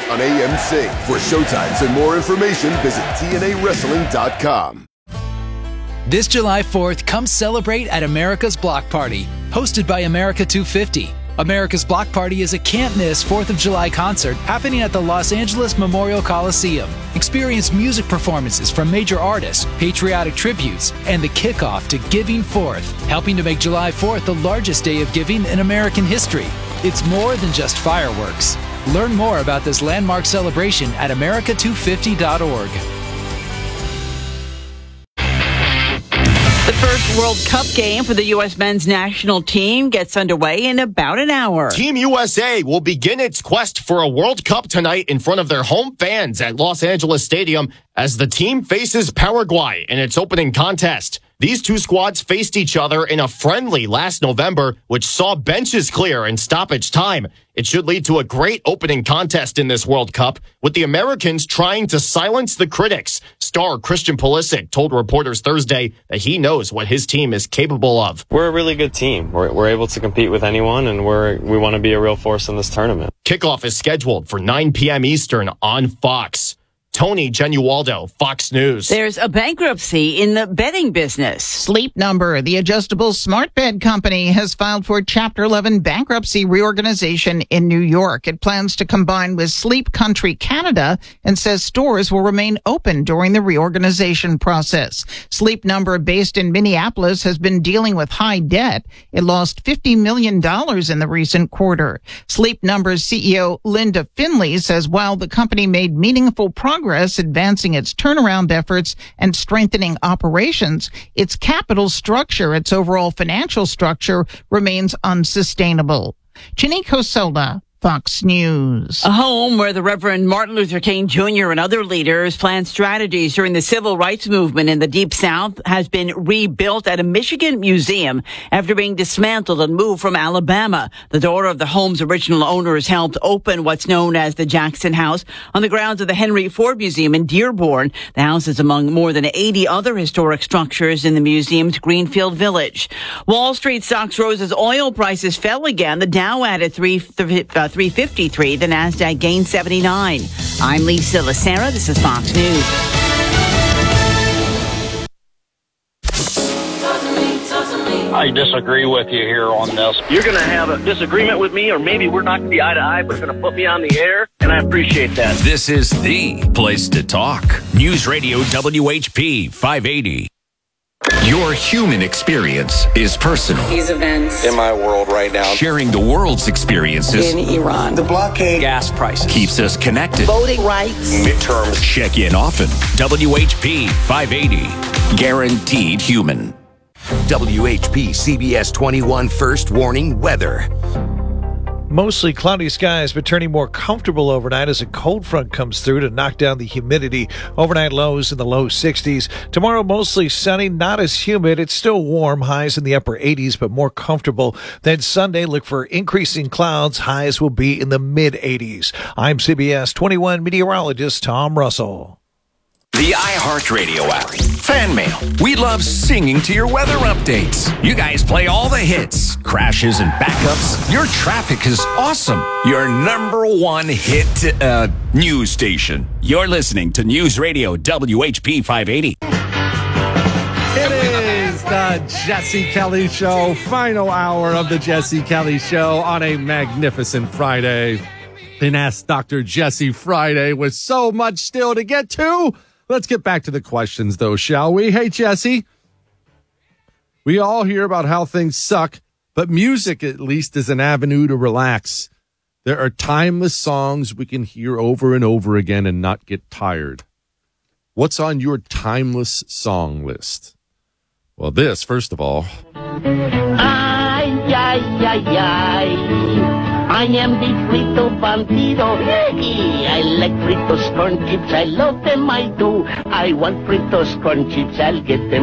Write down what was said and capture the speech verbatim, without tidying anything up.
on A M C. For showtimes and more information, visit T N A wrestling dot com. This July fourth, come celebrate at America's Block Party, hosted by America two fifty. America's Block Party is a can't-miss fourth of July concert happening at the Los Angeles Memorial Coliseum. Experience music performances from major artists, patriotic tributes, and the kickoff to Giving Fourth, helping to make July fourth the largest day of giving in American history. It's more than just fireworks. Learn more about this landmark celebration at America two fifty dot org. The first World Cup game for the U S men's national team gets underway in about an hour. Team U S A will begin its quest for a World Cup tonight in front of their home fans at Los Angeles Stadium as the team faces Paraguay in its opening contest. These two squads faced each other in a friendly last November, which saw benches clear in stoppage time. It should lead to a great opening contest in this World Cup, with the Americans trying to silence the critics. Star Christian Pulisic told reporters Thursday that he knows what his team is capable of. We're a really good team. We're, we're able to compete with anyone, and we're, we want to be a real force in this tournament. Kickoff is scheduled for nine p.m. Eastern on Fox. Tony Genualdo, Fox News. There's a bankruptcy in the bedding business. Sleep Number, the adjustable smart bed company, has filed for Chapter eleven bankruptcy reorganization in New York. It plans to combine with Sleep Country Canada and says stores will remain open during the reorganization process. Sleep Number, based in Minneapolis, has been dealing with high debt. It lost fifty million dollars in the recent quarter. Sleep Number's C E O Linda Finley says while the company made meaningful progress advancing its turnaround efforts and strengthening operations, its capital structure, its overall financial structure, remains unsustainable. Chinico Sola, Fox News. A home where the Reverend Martin Luther King Junior and other leaders planned strategies during the civil rights movement in the Deep South has been rebuilt at a Michigan museum after being dismantled and moved from Alabama. The daughter of the home's original owners helped open what's known as the Jackson House on the grounds of the Henry Ford Museum in Dearborn. The house is among more than eighty other historic structures in the museum's Greenfield Village. Wall Street stocks rose as oil prices fell again. The Dow added three, uh, three fifty-three. The Nasdaq gained seventy-nine. I'm Lisa Lacera. This is Fox News. I disagree with you here on this. You're going to have a disagreement with me, or maybe we're not going to be eye to eye, but going to put me on the air, and I appreciate that. This is the place to talk. News Radio W H P five eighty. Your human experience is personal. These events in my world right now. Sharing the world's experiences in Iran. The blockade. Gas prices. Keeps us connected. Voting rights. Midterms. Check in often. W H P five eighty. Guaranteed human. W H P C B S twenty-one First Warning Weather. Mostly cloudy skies, but turning more comfortable overnight as a cold front comes through to knock down the humidity. Overnight lows in the low sixties. Tomorrow, mostly sunny, not as humid. It's still warm, highs in the upper eighties, but more comfortable. Then Sunday, look for increasing clouds. Highs will be in the mid eighties. I'm C B S twenty-one meteorologist Tom Russell. The iHeartRadio app. Fan mail. We love singing to your weather updates. You guys play all the hits, crashes, and backups. Your traffic is awesome. Your number one hit uh, news station. You're listening to News Radio W H P five eighty. It is the Jesse Kelly Show. Final hour of the Jesse Kelly Show on a magnificent Friday. And Ask Doctor Jesse Friday with so much still to get to. Let's get back to the questions, though, shall we? Hey, Jesse. We all hear about how things suck, but music, at least, is an avenue to relax. There are timeless songs we can hear over and over again and not get tired. What's on your timeless song list? Well, this, first of all. Ay, ay, ay, ay. I am the frito bandido. I like fritos corn chips. I love them, I do. I want fritos corn chips. I'll get them.